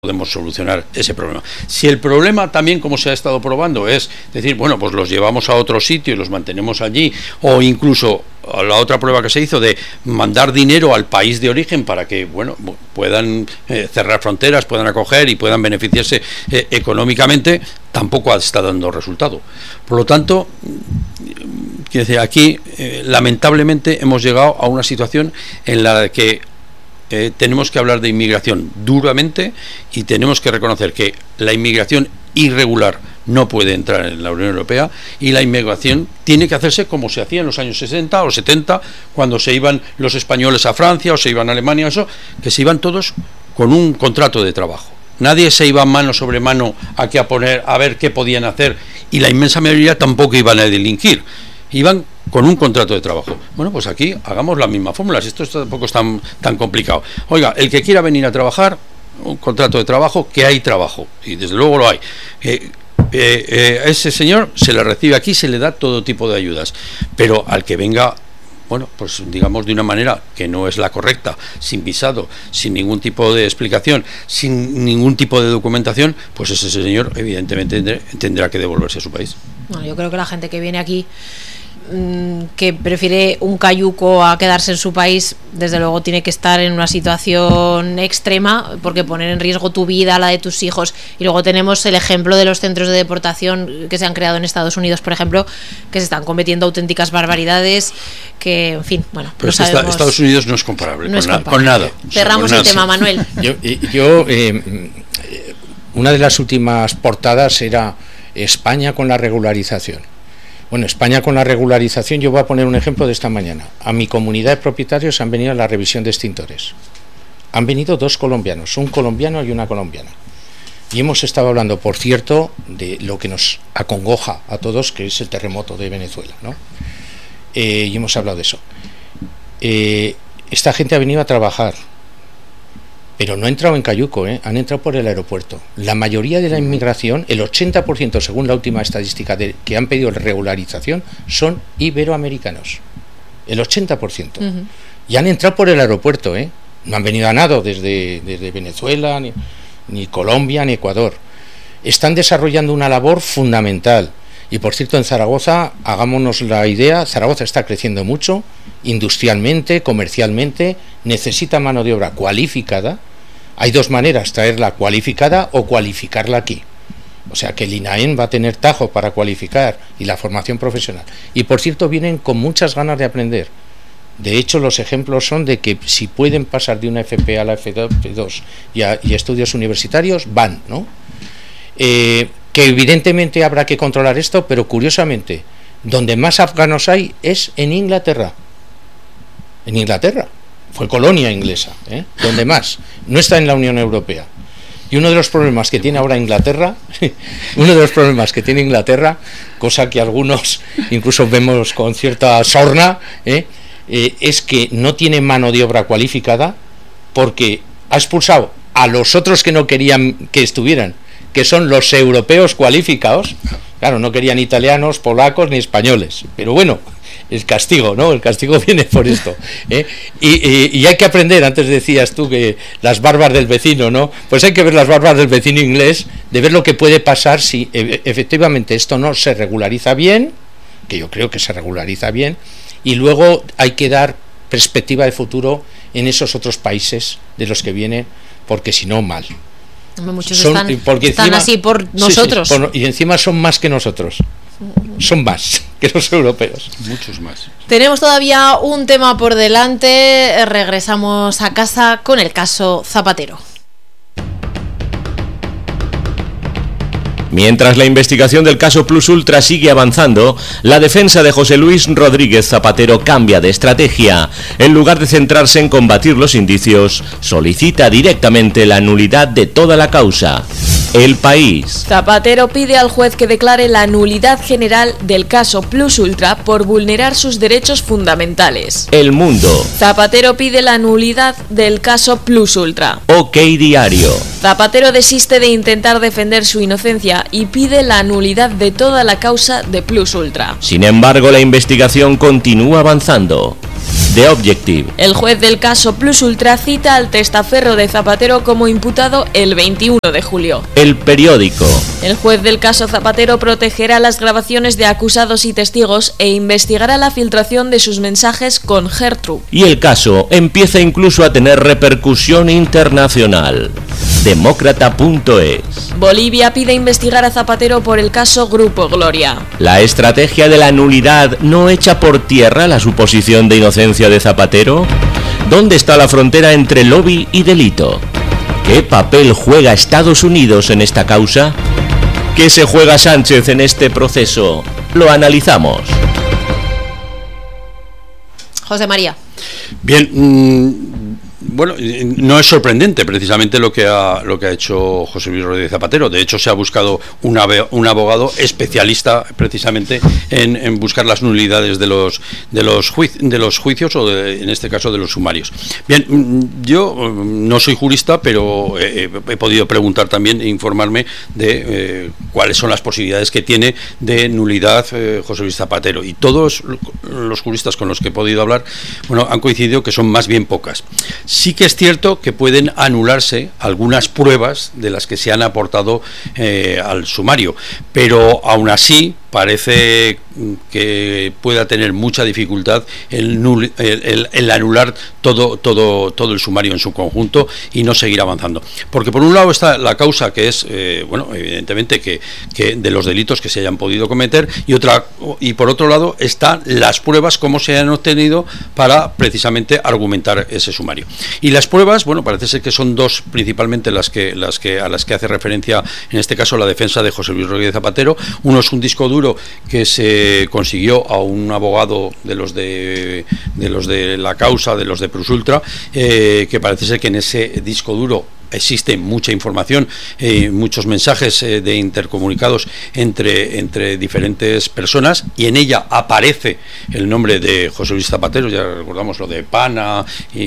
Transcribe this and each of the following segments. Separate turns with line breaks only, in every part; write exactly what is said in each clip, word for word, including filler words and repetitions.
podemos solucionar ese problema. Si el problema también, como se ha estado probando, es decir, bueno, pues los llevamos a otro sitio y los mantenemos allí, o incluso a la otra prueba que se hizo de mandar dinero al país de origen para que, bueno, puedan eh, cerrar fronteras, puedan acoger y puedan beneficiarse eh, económicamente, tampoco está dando resultado. Por lo tanto, quiero decir, aquí eh, lamentablemente hemos llegado a una situación en la que Eh, tenemos que hablar de inmigración duramente y tenemos que reconocer que la inmigración irregular no puede entrar en la Unión Europea y la inmigración tiene que hacerse como se hacía en los años sesenta o setenta, cuando se iban los españoles a Francia o se iban a Alemania, eso, que se iban todos con un contrato de trabajo. Nadie se iba mano sobre mano aquí a poner a ver qué podían hacer, y la inmensa mayoría tampoco iban a delinquir, iban con un contrato de trabajo. Bueno, pues aquí hagamos la misma fórmula, si esto tampoco es tan, tan complicado. Oiga, el que quiera venir a trabajar, un contrato de trabajo, que hay trabajo, y desde luego lo hay. Eh, eh, eh, a ese señor se le recibe aquí, se le da todo tipo de ayudas, pero al que venga, bueno, pues digamos de una manera que no es la correcta, sin visado, sin ningún tipo de explicación, sin ningún tipo de documentación, pues ese señor evidentemente tendrá que devolverse a su país.
Bueno, yo creo que la gente que viene aquí, que prefiere un cayuco a quedarse en su país, desde luego tiene que estar en una situación extrema, porque poner en riesgo tu vida, la de tus hijos. Y luego tenemos el ejemplo de los centros de deportación que se han creado en Estados Unidos, por ejemplo, que se están cometiendo auténticas barbaridades, que, en fin, bueno,
pero es que sabemos, Estados Unidos no es comparable, no con, es comparable. con nada.
Cerramos
con
el
nada.
tema, Manuel.
Yo, yo eh, una de las últimas portadas era España con la regularización. Bueno, España con la regularización, yo voy a poner un ejemplo de esta mañana. A mi comunidad de propietarios han venido a la revisión de extintores. Han venido dos colombianos, un colombiano y una colombiana. Y hemos estado hablando, por cierto, de lo que nos acongoja a todos, que es el terremoto de Venezuela, ¿no? Eh, y hemos hablado de eso. Eh, esta gente ha venido a trabajar, pero no ha entrado en cayuco, ¿eh? Han entrado por el aeropuerto. La mayoría de la inmigración, el ochenta por ciento según la última estadística de, que han pedido regularización, son iberoamericanos. El ochenta por ciento. Uh-huh. Y han entrado por el aeropuerto, ¿eh? No han venido a nado desde, desde Venezuela, ni, ni Colombia, ni Ecuador. Están desarrollando una labor fundamental. Y por cierto, en Zaragoza, hagámonos la idea, Zaragoza está creciendo mucho, industrialmente, comercialmente, necesita mano de obra cualificada. Hay dos maneras, traerla cualificada o cualificarla aquí. O sea que el INAEM va a tener tajo para cualificar, y la formación profesional. Y por cierto, vienen con muchas ganas de aprender. De hecho, los ejemplos son de que si pueden pasar de una F P a la F dos y a, y a estudios universitarios, van, ¿no? Eh, que evidentemente habrá que controlar esto, pero curiosamente, donde más afganos hay es en Inglaterra. En Inglaterra. Fue colonia inglesa, ¿eh? Donde más, no está en la Unión Europea. Y uno de los problemas que tiene ahora Inglaterra, uno de los problemas que tiene Inglaterra, cosa que algunos incluso vemos con cierta sorna, ¿eh? Eh, es que no tiene mano de obra cualificada, porque ha expulsado a los otros que no querían que estuvieran, que son los europeos cualificados. Claro, no querían italianos, polacos ni españoles, pero bueno, el castigo, ¿no? El castigo viene por esto, ¿eh? Y, y, y hay que aprender, antes decías tú que las barbas del vecino, ¿no? Pues hay que ver las barbas del vecino inglés, de ver lo que puede pasar si e- efectivamente esto no se regulariza bien, que yo creo que se regulariza bien, y luego hay que dar perspectiva de futuro en esos otros países de los que vienen, porque si no, mal.
Muchos son, están, están encima, así por nosotros.
Sí, sí, por, y encima son más que nosotros. Son más que los europeos.
Muchos más.
Tenemos todavía un tema por delante. Regresamos a casa con el caso Zapatero.
Mientras la investigación del caso Plus Ultra sigue avanzando, la defensa de José Luis Rodríguez Zapatero cambia de estrategia. En lugar de centrarse en combatir los indicios, solicita directamente la nulidad de toda la causa. El País.
Zapatero pide al juez que declare la nulidad general del caso Plus Ultra por vulnerar sus derechos fundamentales.
El Mundo.
Zapatero pide la nulidad del caso Plus Ultra.
OK Diario.
Zapatero desiste de intentar defender su inocencia y pide la nulidad de toda la causa de Plus Ultra.
Sin embargo, la investigación continúa avanzando. The Objective.
El juez del caso Plus Ultra cita al testaferro de Zapatero como imputado el veintiuno de julio.
El Periódico.
El juez del caso Zapatero protegerá las grabaciones de acusados y testigos e investigará la filtración de sus mensajes con Gertrude.
Y el caso empieza incluso a tener repercusión internacional. Demócrata punto es.
Bolivia pide investigar a Zapatero por el caso Grupo Gloria.
¿La estrategia de la nulidad no echa por tierra la suposición de inocencia de Zapatero? ¿Dónde está la frontera entre lobby y delito? ¿Qué papel juega Estados Unidos en esta causa? ¿Qué se juega Sánchez en este proceso? Lo analizamos.
José María.
Bien, mmm, bueno, no es sorprendente precisamente lo que ha lo que ha hecho José Luis Rodríguez Zapatero. De hecho, se ha buscado una, un abogado especialista precisamente en, en buscar las nulidades de los de los, juic, de los juicios o de, en este caso de los sumarios. Bien, yo no soy jurista, pero he, he podido preguntar también e informarme de eh, cuáles son las posibilidades que tiene de nulidad eh, José Luis Zapatero. Y todos los juristas con los que he podido hablar, bueno, han coincidido que son más bien pocas. Sí que es cierto que pueden anularse algunas pruebas de las que se han aportado eh, al sumario, pero aún así parece que pueda tener mucha dificultad el, nul, el, el, el anular todo, todo, todo el sumario en su conjunto y no seguir avanzando. Porque por un lado está la causa que es, eh, bueno, evidentemente que, que de los delitos que se hayan podido cometer y, otra, y por otro lado están las pruebas cómo se han obtenido para precisamente argumentar ese sumario. Y las pruebas, bueno, parece ser que son dos principalmente las que, las que, a las que hace referencia en este caso la defensa de José Luis Rodríguez Zapatero. Uno es un disco duro que se consiguió a un abogado de los de, de los de la causa, de los de Plus Ultra, eh, que parece ser que en ese disco duro existe mucha información, eh, muchos mensajes eh, de intercomunicados entre, entre diferentes personas, y en ella aparece el nombre de José Luis Zapatero. Ya recordamos lo de Pana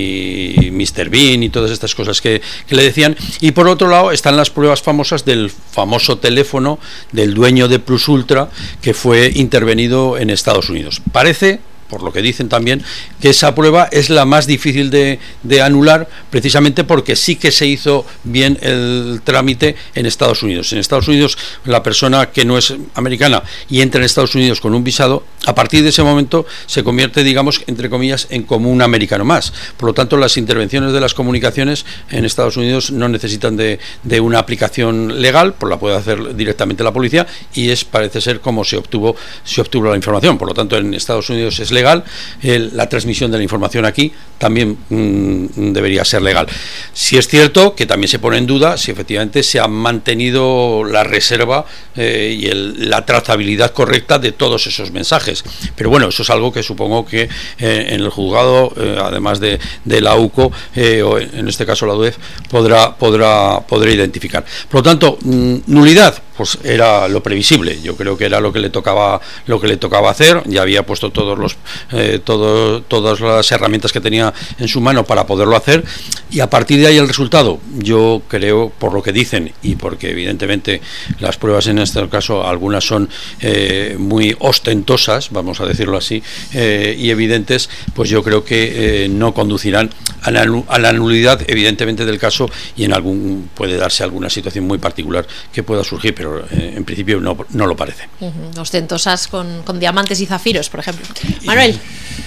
y míster Bean y todas estas cosas que, que le decían. Y por otro lado están las pruebas famosas del famoso teléfono del dueño de Plus Ultra que fue intervenido en Estados Unidos. Parece, por lo que dicen también, que esa prueba es la más difícil de, de anular, precisamente porque sí que se hizo bien el trámite en Estados Unidos. En Estados Unidos, la persona que no es americana y entra en Estados Unidos con un visado, a partir de ese momento se convierte, digamos, entre comillas, en como un americano más. Por lo tanto, las intervenciones de las comunicaciones en Estados Unidos no necesitan de, de una aplicación legal, pues la puede hacer directamente la policía, y es, parece ser, como se obtuvo, se obtuvo la información. Por lo tanto, en Estados Unidos es legal. El, la transmisión de la información aquí también mmm, debería ser legal. Si es cierto que también se pone en duda si efectivamente se ha mantenido la reserva eh, y el, la trazabilidad correcta de todos esos mensajes, pero bueno, eso es algo que supongo que eh, en el juzgado, eh, además de, de la U C O eh, o en este caso la D U E F, podrá, podrá, podrá identificar. Por lo tanto, mmm, nulidad, pues era lo previsible. Yo creo que era lo que le tocaba, lo que le tocaba hacer. Ya había puesto todos los Eh, todo, todas las herramientas que tenía en su mano para poderlo hacer, y a partir de ahí el resultado, yo creo, por lo que dicen y porque evidentemente las pruebas en este caso algunas son eh, muy ostentosas, vamos a decirlo así, eh, y evidentes, pues yo creo que eh, no conducirán a la, a la nulidad evidentemente del caso, y en algún puede darse alguna situación muy particular que pueda surgir, pero eh, en principio no, no lo parece.
Uh-huh. Ostentosas con, con diamantes y zafiros, por ejemplo. Manuel.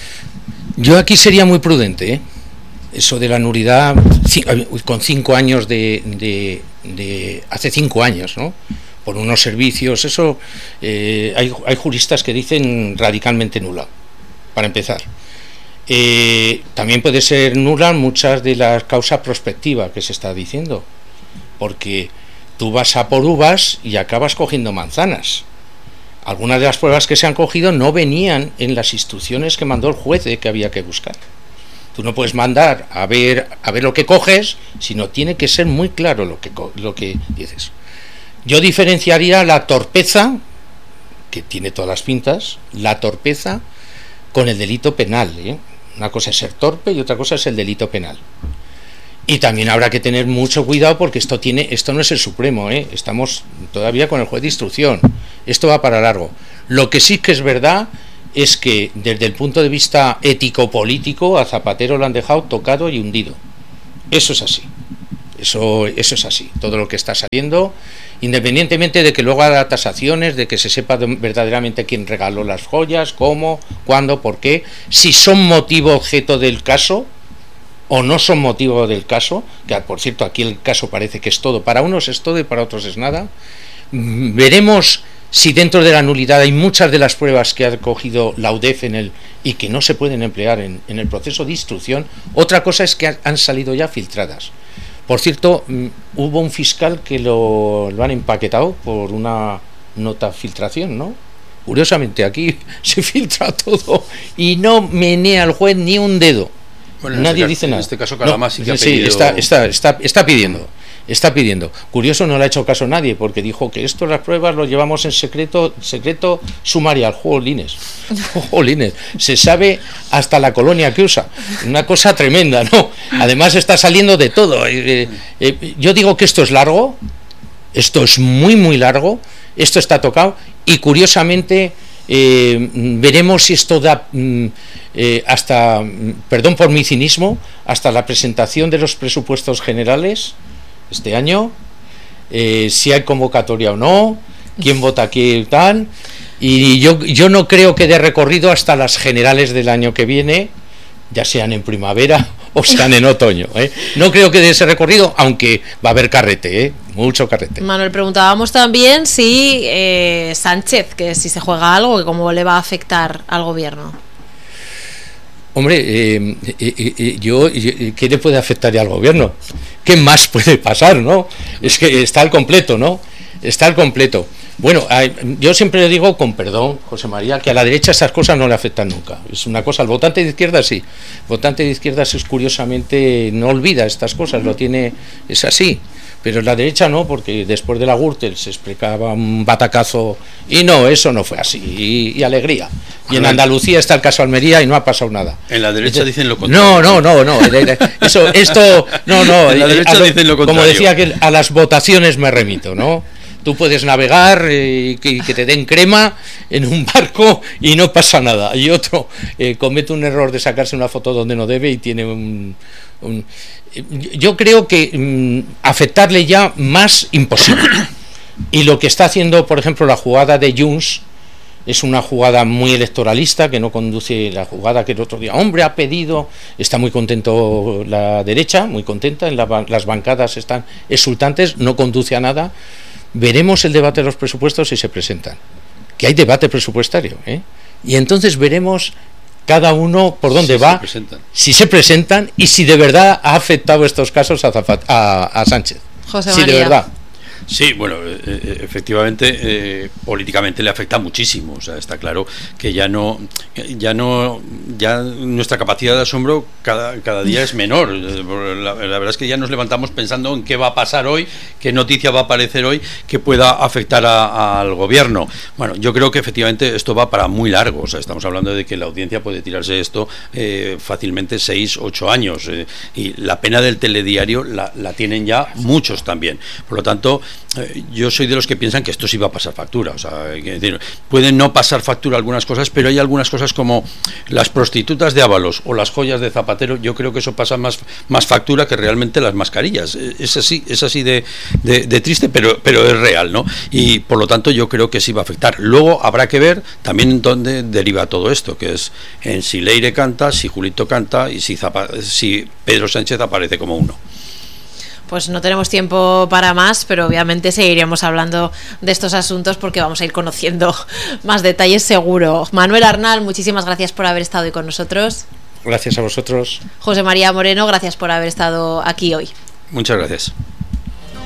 Yo aquí sería muy prudente, ¿eh? Eso de la nulidad con cinco años de, de, de hace cinco años, ¿no? Por unos servicios, eso eh, hay, hay juristas que dicen radicalmente nula, para empezar. Eh, también puede ser nula muchas de las causas prospectivas que se está diciendo, porque tú vas a por uvas y acabas cogiendo manzanas. Algunas de las pruebas que se han cogido no venían en las instrucciones que mandó el juez de que había que buscar. Tú no puedes mandar a ver a ver lo que coges, sino tiene que ser muy claro lo que lo que dices. Yo diferenciaría la torpeza, que tiene todas las pintas, la torpeza con el delito penal, ¿eh? Una cosa es ser torpe y otra cosa es el delito penal. Y también habrá que tener mucho cuidado, porque esto tiene esto no es el Supremo, ¿eh? Estamos todavía con el juez de instrucción. Esto va para largo. Lo que sí que es verdad es que desde el punto de vista ético-político a Zapatero lo han dejado tocado y hundido. Eso es así. Eso, eso es así. Todo lo que está saliendo, independientemente de que luego haga tasaciones, de que se sepa verdaderamente quién regaló las joyas, cómo, cuándo, por qué, si son motivo objeto del caso o no son motivo del caso, que por cierto aquí el caso parece que es todo, para unos es todo y para otros es nada. Veremos si dentro de la nulidad hay muchas de las pruebas que ha cogido la U D E F en el, y que no se pueden emplear en, en el proceso de instrucción. Otra cosa es que han salido ya filtradas. Por cierto, hubo un fiscal que lo, lo han empaquetado por una nota filtración, ¿no? Curiosamente, aquí se filtra todo y no menea el juez ni un dedo.
Bueno,
nadie
este
dice
caso,
nada.
En este caso, Calama no, sí que ha
sí,
pedido...
está, está, está, está pidiendo. Está pidiendo. Curioso, no le ha hecho caso a nadie, porque dijo que esto, las pruebas, lo llevamos en secreto, secreto sumarial. Jolines. Jolines. Se sabe hasta la colonia que usa. Una cosa tremenda, ¿no? Además está saliendo de todo. Eh, eh, yo digo que esto es largo, esto es muy, muy largo, esto está tocado, y curiosamente eh, veremos si esto da eh, hasta, perdón por mi cinismo, hasta la presentación de los presupuestos generales este año, eh, si hay convocatoria o no, quién vota aquí y tal, y yo, yo no creo que dé recorrido hasta las generales del año que viene, ya sean en primavera o sean en otoño, ¿eh? No creo que dé ese recorrido, aunque va a haber carrete, ¿eh? Mucho carrete.
Manuel, preguntábamos también si eh, Sánchez, que si se juega algo, que cómo le va a afectar al gobierno.
Hombre, eh, eh, eh, yo, yo, ¿qué le puede afectar ya al gobierno? ¿Qué más puede pasar, no? Es que está al completo, ¿no? Está al completo. Bueno, yo siempre le digo, con perdón, José María, que a la derecha esas cosas no le afectan nunca. Es una cosa, al votante de izquierda sí. El votante de izquierda es curiosamente, no olvida estas cosas, lo tiene, es así. Pero la derecha no, porque después de la Gürtel se explicaba un batacazo y no, eso no fue así, y, y alegría. Y en Andalucía está el caso Almería y no ha pasado nada.
En la derecha
Entonces,
dicen lo contrario.
No, no, no, no, eso, esto, no, no.
En la derecha
lo,
dicen lo contrario.
Como decía, que a las votaciones me remito, ¿no? Tú puedes navegar y eh, que, que te den crema en un barco y no pasa nada. Y otro eh, comete un error de sacarse una foto donde no debe y tiene un... un yo creo que mmm, afectarle ya más imposible. Y lo que está haciendo, por ejemplo, la jugada de Junts es una jugada muy electoralista, que no conduce la jugada que el otro día, hombre, ha pedido, está muy contento la derecha, muy contenta, en la, las bancadas están exultantes, no conduce a nada. Veremos el debate de los presupuestos si se presentan, que hay debate presupuestario, ¿eh? Y entonces veremos cada uno por dónde
sí,
va,
se presentan.
si se presentan y si de verdad ha afectado estos casos a, Zafat, a, a Sánchez.
José
si
María.
de verdad.
Sí, bueno, eh, efectivamente, eh, políticamente le afecta muchísimo. O sea, está claro que ya no, ya no, ya nuestra capacidad de asombro cada, cada día es menor. La, la verdad es que ya nos levantamos pensando en qué va a pasar hoy, qué noticia va a aparecer hoy que pueda afectar a, a, al gobierno. Bueno, yo creo que efectivamente esto va para muy largo. O sea, estamos hablando de que la audiencia puede tirarse esto eh, fácilmente seis, ocho años. Eh, y la pena del telediario la, la tienen ya muchos también. Por lo tanto, Eh, yo soy de los que piensan que esto sí va a pasar factura. O sea, que decir, pueden no pasar factura algunas cosas, pero hay algunas cosas como las prostitutas de Ábalos o las joyas de Zapatero. Yo creo que eso pasa más, más factura que realmente las mascarillas. Es así, es así de, de, de triste, pero, pero es real, ¿no? Y por lo tanto yo creo que sí va a afectar. Luego habrá que ver también en dónde deriva todo esto, que es en si Leire canta, si Julito canta y si, Zapa, si Pedro Sánchez aparece como uno.
Pues no tenemos tiempo para más, pero obviamente seguiremos hablando de estos asuntos porque vamos a ir conociendo más detalles seguro. Manuel Arnal, muchísimas gracias por haber estado hoy con nosotros.
Gracias a vosotros.
José María Moreno, gracias por haber estado aquí hoy.
Muchas gracias.